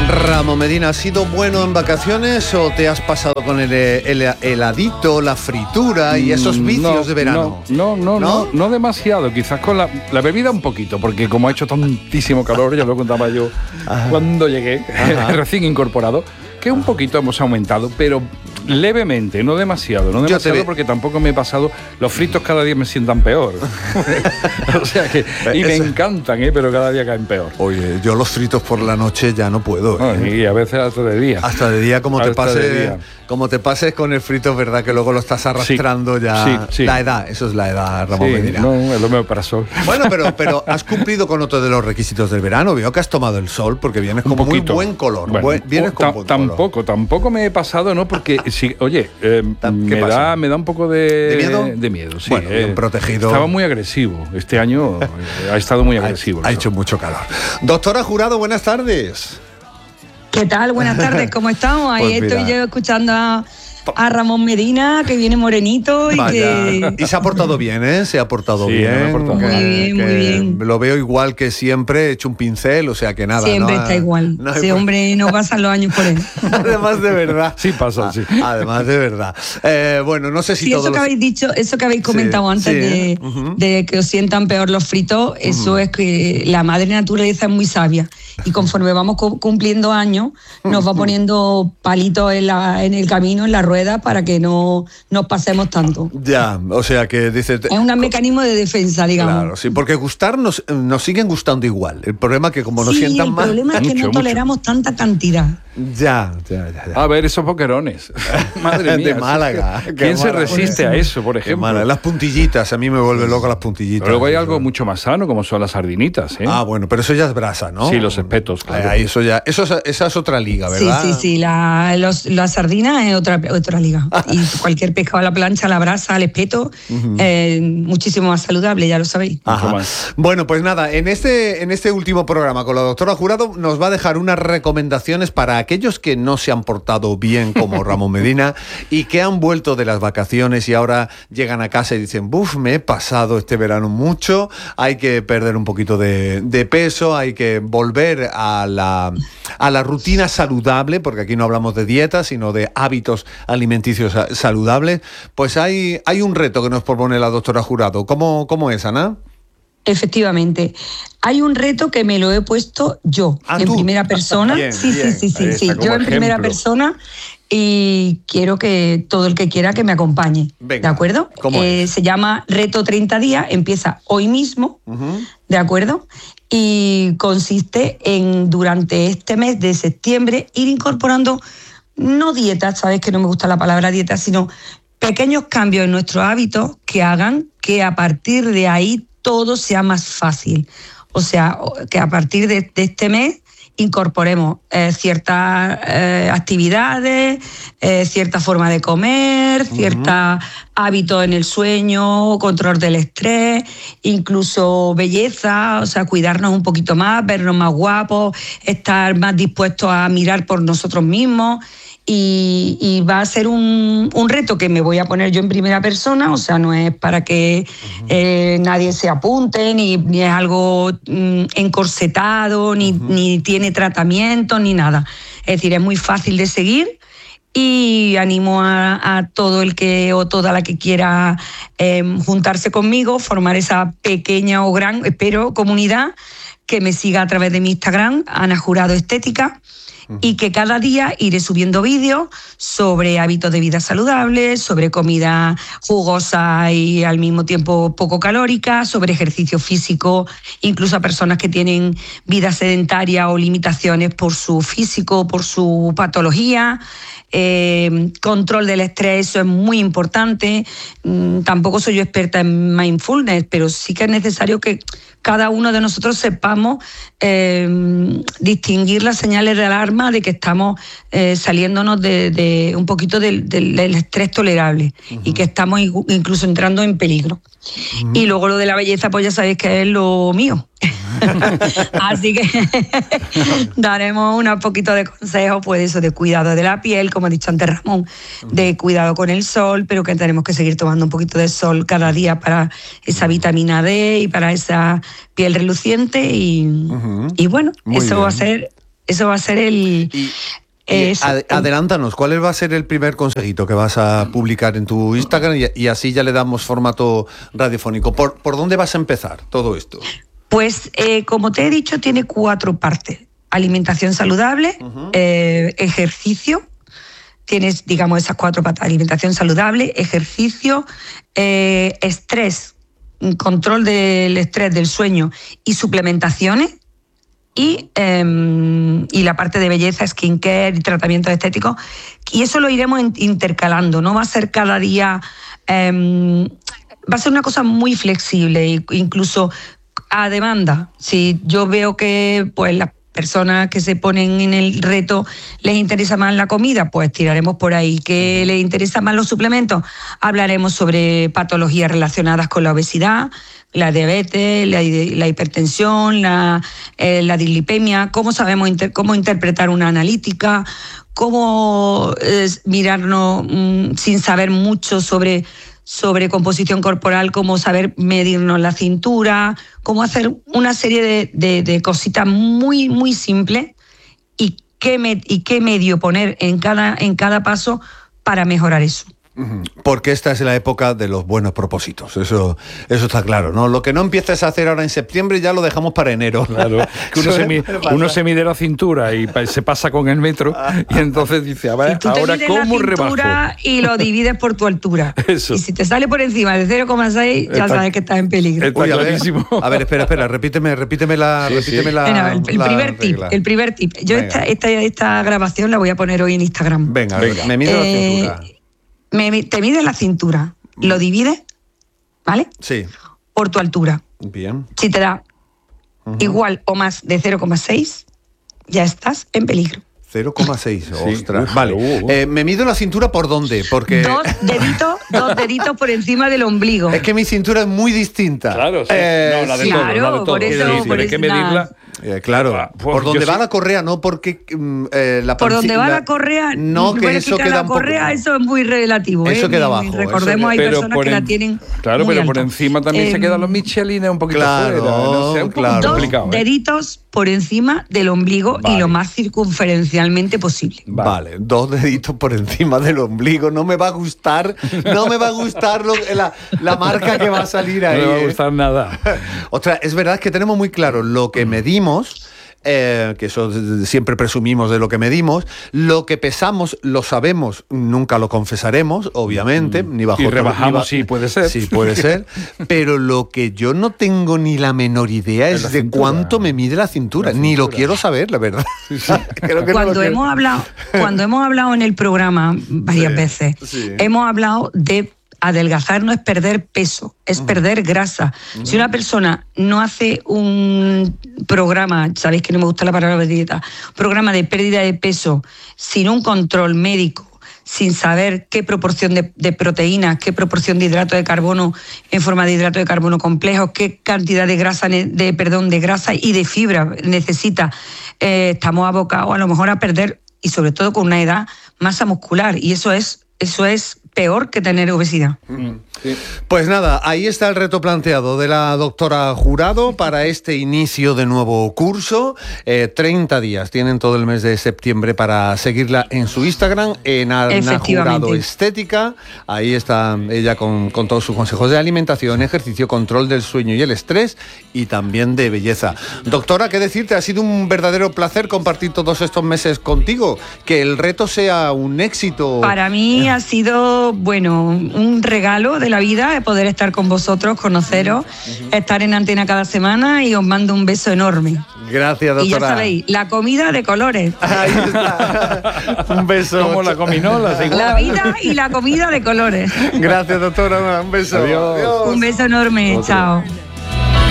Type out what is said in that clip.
Ramón Medina, ¿has sido bueno en vacaciones o te has pasado con el heladito, la fritura y esos vicios de verano? No demasiado, quizás con la bebida un poquito, porque como ha hecho tantísimo calor, ya lo contaba yo cuando llegué, recién incorporado, que un poquito hemos aumentado, pero levemente, no demasiado, porque tampoco me he pasado. Los fritos cada día me sientan peor. O sea que, y me encantan, pero cada día caen peor. Oye, yo los fritos por la noche ya no puedo. Y a veces hasta de día. Hasta de día, como te pases con el frito, es verdad que luego lo estás arrastrando ya. Sí. La edad, eso es la edad, Ramón Medina. No, es lo mío para sol. Bueno, pero has cumplido con otro de los requisitos del verano. Veo que has tomado el sol porque vienes con muy buen color. Bueno, vienes con buen color. Tampoco me he pasado, ¿no? Porque sí, oye, me da un poco de miedo, sí. Bueno, bien protegido. Estaba muy agresivo. Este año ha estado muy agresivo. Ha hecho mucho calor. Doctora Jurado, buenas tardes. ¿Qué tal? Buenas tardes, ¿cómo estamos? Ahí pues estoy yo escuchando a Ramón Medina, que viene morenito y Y se ha portado bien, ¿eh? Se ha portado bien. Muy bien. Lo veo igual que siempre, hecho un pincel, o sea que nada. Siempre está igual. Ese hombre no pasan los años por él. Además de verdad. Sí pasa, sí. Además de verdad. Bueno, no sé si todos eso que habéis dicho, eso que habéis comentado antes de que os sientan peor los fritos, eso es que la madre naturaleza es muy sabia. Y conforme vamos cumpliendo años, nos va poniendo palitos en el camino, en la rueda, para que no nos pasemos tanto. Ya, o sea que dice... Es un mecanismo de defensa, digamos. Claro, sí, porque gustar nos siguen gustando igual. El problema es que como nos sientan mal... el problema es que no toleramos tanta cantidad. Ya. A ver, esos boquerones. Madre mía. De Málaga. ¿Quién se resiste a eso, por ejemplo? Las puntillitas, a mí me vuelve loco las puntillitas. Pero luego hay algo mucho más sano, como son las sardinitas, ¿eh? Ah, bueno, pero eso ya es brasa, ¿no? Sí, los espetos, claro. Esa es otra liga, ¿verdad? Sí. La sardina es otra liga. Y cualquier pescado a la plancha, a la brasa, al espeto, muchísimo más saludable, ya lo sabéis. Bueno, pues nada, en este último programa con la doctora Jurado nos va a dejar unas recomendaciones para aquellos que no se han portado bien como Ramón Medina y que han vuelto de las vacaciones y ahora llegan a casa y dicen, me he pasado este verano mucho, hay que perder un poquito de peso, hay que volver a la rutina saludable, porque aquí no hablamos de dieta, sino de hábitos alimenticios saludables. Pues hay un reto que nos propone la doctora Jurado. ¿Cómo es, Ana? Efectivamente. Hay un reto que me lo he puesto yo, en primera persona. Sí. Yo en primera persona, y quiero que todo el que quiera que me acompañe. Venga, ¿de acuerdo? Se llama Reto 30 días, empieza hoy mismo, ¿de acuerdo? Y consiste en, durante este mes de septiembre, ir incorporando, no dietas, sabes que no me gusta la palabra dieta, sino pequeños cambios en nuestros hábitos que hagan que a partir de ahí todo sea más fácil. O sea, que a partir de este mes incorporemos ciertas actividades, cierta forma de comer, ciertos hábitos en el sueño, control del estrés, incluso belleza, o sea, cuidarnos un poquito más, vernos más guapos, estar más dispuestos a mirar por nosotros mismos. Y va a ser un reto que me voy a poner yo en primera persona, o sea, no es para que nadie se apunte, ni es algo encorsetado, ni tiene tratamiento, ni nada. Es decir, es muy fácil de seguir y animo a todo el que o toda la que quiera juntarse conmigo, formar esa pequeña o gran, espero, comunidad, que me siga a través de mi Instagram, Ana Jurado Estética, y que cada día iré subiendo vídeos sobre hábitos de vida saludables, sobre comida jugosa y al mismo tiempo poco calórica, sobre ejercicio físico, incluso a personas que tienen vida sedentaria o limitaciones por su físico, por su patología. Control del estrés, eso es muy importante. Tampoco soy yo experta en mindfulness, pero sí que es necesario que cada uno de nosotros sepamos distinguir las señales de alarma de que estamos saliéndonos de un poquito del estrés tolerable y que estamos incluso entrando en peligro. Y luego lo de la belleza, pues ya sabéis que es lo mío. Así que daremos unos poquitos de consejos, pues eso, de cuidado de la piel, como ha dicho antes Ramón, de cuidado con el sol, pero que tenemos que seguir tomando un poquito de sol cada día para esa vitamina D y para esa piel reluciente y bueno, Muy eso bien. va a ser Eso va a ser el... Adelántanos, ¿cuál va a ser el primer consejito que vas a publicar en tu Instagram y así ya le damos formato radiofónico? ¿Por dónde vas a empezar todo esto? Pues, como te he dicho, tiene 4 partes. Alimentación saludable, ejercicio. Tienes, digamos, esas 4 patas. Alimentación saludable, ejercicio, estrés, control del estrés, del sueño y suplementaciones. Y la parte de belleza, skincare y tratamientos estéticos. Y eso lo iremos intercalando, no va a ser cada día, va a ser una cosa muy flexible, incluso a demanda. Si yo veo que pues las personas que se ponen en el reto les interesa más la comida, pues tiraremos por ahí. ¿Que les interesan más los suplementos? Hablaremos sobre patologías relacionadas con la obesidad, la diabetes, la hipertensión, la dislipemia, cómo sabemos cómo interpretar una analítica, cómo mirarnos sin saber mucho sobre composición corporal, cómo saber medirnos la cintura, cómo hacer una serie de cositas muy, muy simples y qué medio poner en cada paso para mejorar eso. Porque esta es la época de los buenos propósitos, eso está claro, ¿no? Lo que no empieces a hacer ahora en septiembre ya lo dejamos para enero. Claro, que uno se mide la cintura y se pasa con el metro y entonces dice, a ver, ahora ¿cómo rebajo? Y lo divides por tu altura. Eso. Y si te sale por encima de 0,6 ya sabes que estás en peligro. Está clarísimo. A ver, espera, repíteme la... El primer tip. Yo esta grabación la voy a poner hoy en Instagram. Venga. Me mido la cintura. Te mides la cintura, lo divides, ¿vale? Sí. Por tu altura. Bien. Si te da igual o más de 0,6, ya estás en peligro. 0,6, ostras. Vale. ¿Me mido la cintura por dónde? Porque... Dos deditos por encima del ombligo. Es que mi cintura es muy distinta. Claro, sí. No, la de todo. Por eso hay que medirla. Claro, por donde va la correa, no porque la por donde va la correa, no, que eso queda la correa, eso es muy relativo. Eso queda abajo. Recordemos, hay personas que la tienen. Claro, muy pero alta. por encima también se quedan los michelines un poquito claro, fuera. No sé, un poco complicado. 2 deditos por encima del ombligo y lo más circunferencialmente posible. Vale, 2 deditos por encima del ombligo. No me va a gustar la marca que va a salir ahí. No me va a gustar nada. Ostras, es verdad que tenemos muy claro lo que medimos. Que eso siempre presumimos de lo que medimos, lo que pesamos lo sabemos, nunca lo confesaremos, obviamente, ni bajo y rebajamos, sí puede ser, pero lo que yo no tengo ni la menor idea es de cuánto me mide la cintura, ni lo quiero saber, la verdad. Creo que cuando hemos hablado en el programa varias veces, hemos hablado de adelgazar no es perder peso, es perder grasa. Si una persona no hace un programa, sabéis que no me gusta la palabra dieta, programa de pérdida de peso sin un control médico, sin saber qué proporción de proteínas, qué proporción de hidrato de carbono en forma de hidrato de carbono complejo, qué cantidad de grasa, de grasa y de fibra necesita, estamos abocados a lo mejor a perder, y sobre todo con una edad, masa muscular, y eso es peor que tener obesidad. Sí. Pues nada, ahí está el reto planteado de la doctora Jurado para este inicio de nuevo curso. 30 días tienen todo el mes de septiembre para seguirla en su Instagram, en Ana Jurado Estética. Ahí está ella con todos sus consejos de alimentación, ejercicio, control del sueño y el estrés, y también de belleza. Doctora, ¿qué decirte? Ha sido un verdadero placer compartir todos estos meses contigo. Que el reto sea un éxito. Para mí ha sido, un regalo de la vida de poder estar con vosotros, conoceros, estar en Antena cada semana, y os mando un beso enorme. Gracias, doctora. Y ya sabéis, la comida de colores. Ahí está. Un beso. Como la cominola. La vida y la comida de colores. Gracias, doctora. Un beso. Adiós. Un beso enorme. Chao.